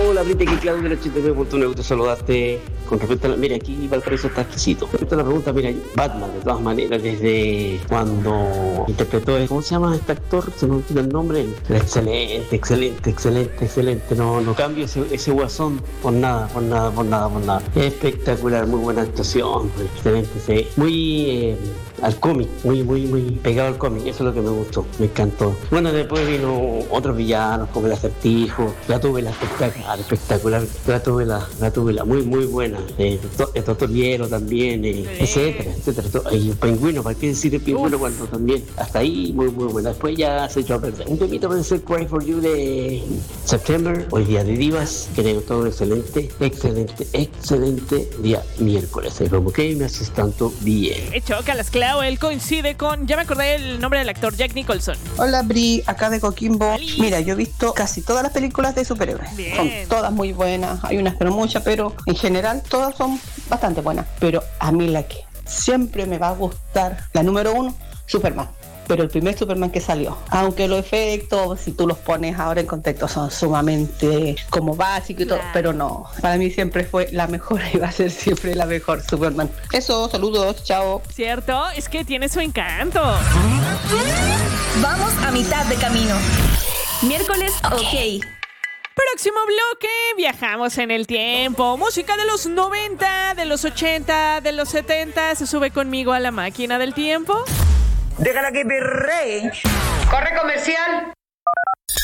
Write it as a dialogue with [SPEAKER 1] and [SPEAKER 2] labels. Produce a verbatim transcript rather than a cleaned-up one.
[SPEAKER 1] Hola, Brita, aquí Claudio de la ochenta y nueve punto uno. Me gusta saludarte. Con respecto a la... Mira, aquí Valparaíso está exquisito. Con respecto a la pregunta, mira, Batman, de todas maneras, desde cuando interpretó... ¿Cómo se llama este actor? Se me olvida el nombre. Excelente, excelente, excelente, excelente. No, no cambio ese, ese guasón por nada, por nada, por nada, por nada. Espectacular, muy buena actuación. Excelente, sí. Muy... Eh, al cómic, muy, muy, muy pegado al cómic, eso es lo que me gustó, me encantó. Bueno, después vino otros villanos como el Acertijo, la tuve la espectacular, espectacular, la tuve la, la tuve la muy, muy buena, eh, el Doctor Hielo también, eh, sí. etcétera, etcétera. Y el Pingüino, ¿para qué decir el Pingüino Uf. cuando también? Hasta ahí, muy, muy buena. Después ya se echó a perder. Un temito para hacer Cry for You de September, hoy día de divas, que tengo todo excelente, excelente, excelente día miércoles. ¿Cómo que me haces tanto bien?
[SPEAKER 2] He choca las claves. Él coincide con, ya me acordé el nombre del actor, Jack Nicholson.
[SPEAKER 3] Hola Bri, acá de Coquimbo. Ali. Mira, yo he visto casi todas las películas de superhéroes. Bien. Son todas muy buenas, hay unas pero muchas, pero en general todas son bastante buenas. Pero a mí la que siempre me va a gustar, la número uno, Superman. Pero el primer Superman que salió, aunque los efectos, si tú los pones ahora en contexto, son sumamente como básicos y todo, claro. Pero no, para mí siempre fue la mejor y va a ser siempre la mejor Superman. Eso, saludos, chao.
[SPEAKER 2] Cierto, es que tiene su encanto.
[SPEAKER 4] Vamos a mitad de camino. Miércoles, ok. okay.
[SPEAKER 2] Próximo bloque, viajamos en el tiempo. Música de los noventa, de los ochenta, de los setenta. Se sube conmigo a la máquina del tiempo.
[SPEAKER 5] Déjala que perree.
[SPEAKER 6] Corre comercial.